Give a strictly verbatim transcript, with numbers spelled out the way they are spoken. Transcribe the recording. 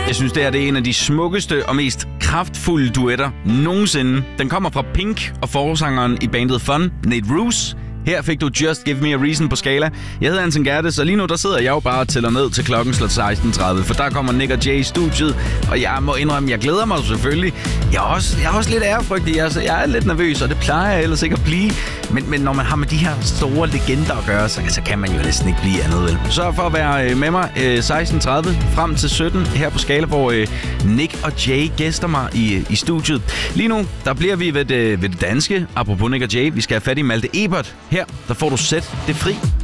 Jeg synes, det her det er en af de smukkeste og mest kraftfulde duetter nogensinde. Den kommer fra Pink og forsangeren i bandet Fun, Nate Ruess. Her fik du Just Give Me A Reason på Skala. Jeg hedder Anton Gerdes, og lige nu der sidder jeg jo bare og tæller ned til klokken slår seksten tredive, for der kommer Nick og Jay i studiet, og jeg må indrømme, jeg glæder mig selvfølgelig. Jeg er også, jeg er også lidt ærefrygtig, altså, jeg er lidt nervøs, og det plejer jeg ellers ikke at blive. Men, men når man har med de her store legender at gøre, så, så kan man jo næsten ikke blive andet, vel? Sørg for at være med mig øh, seksten tredive frem til sytten her på Skala, hvor øh, Nick og Jay gæster mig i, i studiet. Lige nu, der bliver vi ved det, ved det danske. Apropos Nick og Jay, vi skal have fat i Malte Ebert. Her, der får du Sæt det fri.